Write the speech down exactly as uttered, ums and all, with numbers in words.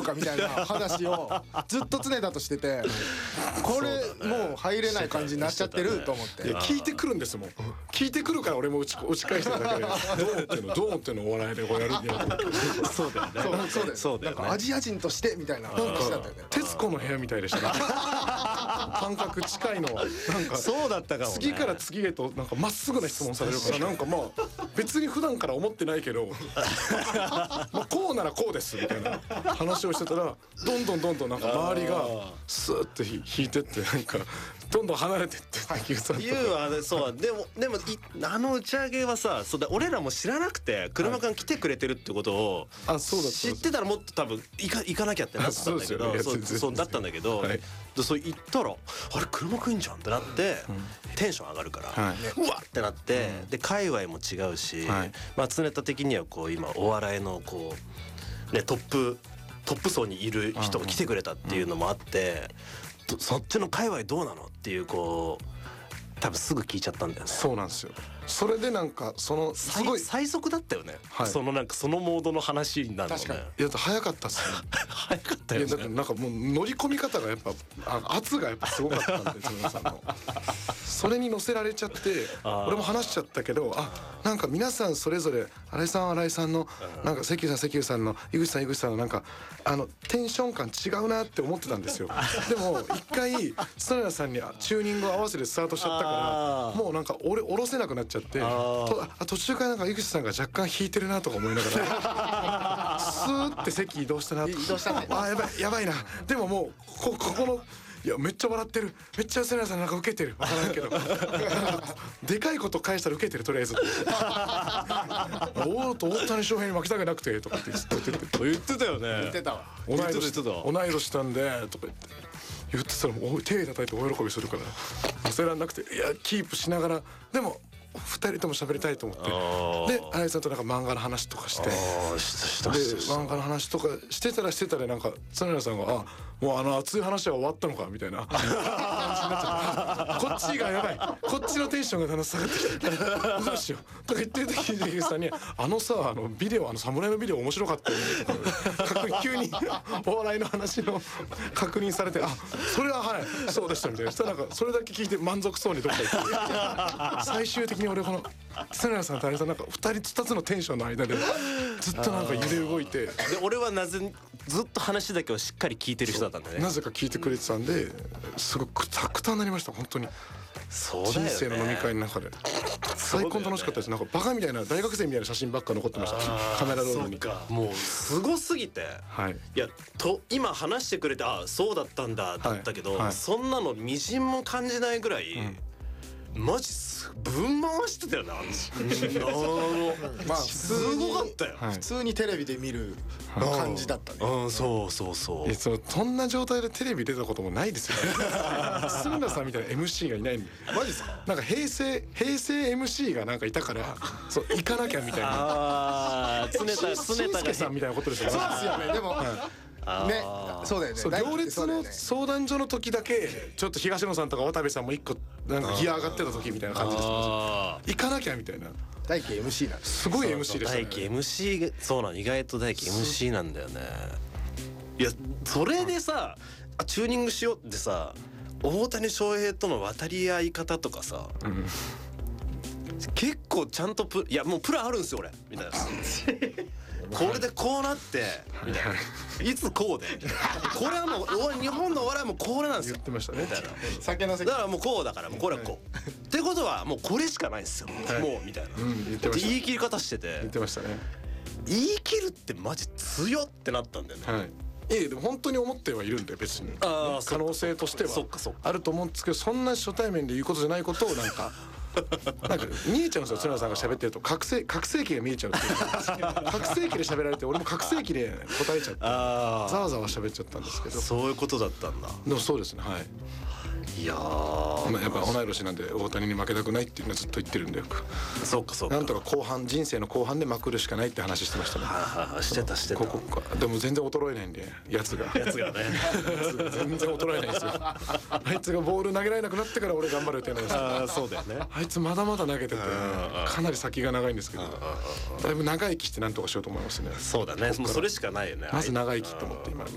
かみたいな話をずっと常だとしてて、これもう入れない感じになっちゃってると思って。 いや聞いてくるんですもん。聞いてくるから俺も打ち打ち返してるだけで、どう思ってんのどう思ってんのお笑いでこうやるんやと思って。 そうだよね。 そうだよ。 そうだよね。 なんかアジア人としてみたいな話だったよね。 徹子の部屋みたいでしたね。感覚近いのはなんかそうだったかもね。 次から次へとなんかまっすぐな質問されるから、なんかまあ別に普段から思ってないけどまあこうならこうですみたいな話をしてたら、どんどんどんどんなんか周りがスーッて引いてって、なんかどんどん離れてってゆうさんと。 ゆうはそうでもでもいあの打ち上げはさ、そうだ俺らも知らなくて車間来てくれてるってことをあそうだ知ってたらもっと多分行か行かなきゃってなったんだけど、そうそうだったんだけど、そう行ったらあれ車くんじゃんってなってテンション上がるから、うわってなって、で界隈も違うし、まあ常田的にはこう今お笑いのこうねトップトップ層にいる人が来てくれたっていうのもあって、そっちの界隈どうなのっていうこう多分すぐ聞いちゃったんだよね。 そうなんですよ。それでなんかそのすごい最速だったよね、 はい、 そのなんかそのモードの話になるのね。 確かに。 いや早かったっすね。 早かったよね。 いやだってなんかもう乗り込み方がやっぱあ圧がやっぱすごかったんで角田さんのそれに乗せられちゃって俺も話しちゃったけど、あなんか皆さんそれぞれ新井さんは新井さんのなんか関口さん関口さんの井口さん井口さんのなんかあのテンション感違うなって思ってたんですよ。でも一回角田さんにチューニングを合わせてスタートしちゃったからもうなんか俺下ろせなくなっちゃって、とあ途中からなんか井口さんが若干弾いてるなとか思いながらスーッて席移動したなと。 移動したね。 あやばいやばいな。でももうこここのいやめっちゃ笑ってる、めっちゃ瀬名さんなんか受けてる、分からんけどでかいこと返したら受けてる、とりあえずおおと大谷翔平に負けたくなくてとかってずっと言ってて言ってたよね。 言ってたわ。 同い言って年た言ってた同い年したんでとか言って言ってたらもう手叩いて大喜びするから忘れらんなくて、いやキープしながらでもふたりとも喋りたいと思ってで新井さんとなんか漫画の話とかして、で漫画の話とかしてたらしてたらなんか角田さんが「あもうあの熱い話は終わったのか」みたいな感じになっちゃってこっちがやばいこっちのテンションがだんだん下がってきて「どうしよう」とか言ってる時に井口さんに「あのさあのビデオあの侍のビデオ面白かったよね」とか急にお笑いの話の確認されて「あそれははいそうでした」みたいな。そしたらなんかそれだけ聞いて満足そうにどっか行って最終的に俺この角田さんと有吉さんなんかふたりふたつのテンションの間でずっとなんか揺れ動いて、で俺はなぜずっと話だけをしっかり聞いてる人だったんだね。 なぜか聞いてくれてたんですごくくたくたになりました本当に。 そうだよね。 人生の飲み会の中で最高に楽しかったです。なんかバカみたいな大学生みたいな写真ばっか残ってましたカメラロールに。 もうすごすぎて、 はい、 いやと今話してくれてあそうだったんだだったけど、はいはい、そんなのみじんも感じないぐらい、うん、マジぶん回してたよねあのまあすごかったよ、 はい、普通にテレビで見る感じだったね。 うん、そうそうそう。 いやそのそんな状態でテレビ出たこともないですよね角田さんみたいな エムシー がいないんで。 マジですか。 なんか平成平成 エムシー がなんかいたからそう行かなきゃみたいな。 ああ常田常田がさんみたいなことですよね。 そうですよね。でも、はいね、そうだよね。 そう行列の相談所の時だけちょっと東野さんとか渡部さんも一個なんかギア上がってた時みたいな感じです。行かなきゃみたいな。 大輝 エムシー なんです。 すごい エムシー でしたね。 大輝 エムシー そうなの意外と大輝 エムシー なんだよね。いやそれでさチューニングしようってさ大谷翔平との渡り合い方とかさ、うん、結構ちゃんとプいやもうプランあるんですよ俺みたいなこれでこうなってみたいないつこうでこれはもう日本のお笑いもこれなんですよ言ってましたね。 酒の席だからもうこうだからもうこれはこうってことはもうこれしかないんですよもうみたいな言い切り方してて言ってましたね。 言い切るってマジ強ってなったんだよね。 はいいやでも本当に思ってはいるんで別に可能性としてはあると思うんですけど、そんな初対面で言うことじゃないことをなんかなんか見えちゃうんですよ。角田さんが喋ってると覚醒覚醒器が見えちゃうっていう覚醒器で喋られて俺も覚醒器で答えちゃってざわざわ喋っちゃったんですけど。 そういうことだったんだ。 でもそうですね。はいいやー、まあ、やっぱ同い年なんで大谷に負けたくないっていうのはずっと言ってるんでよく。 そうかそうか。 なんとか後半人生の後半でまくるしかないって話してましたね。 ははしてたしてた。 ここかでも全然衰えないんでやつがやつがね全然衰えないですよあいつがボール投げられなくなってから俺頑張るってないですよ。 あそうだよね。 あいつまだまだ投げててかなり先が長いんですけどだいぶ長生きしてなんとかしようと思いますね。 そうだね。もうそれしかないよね。 まず長生きと思って今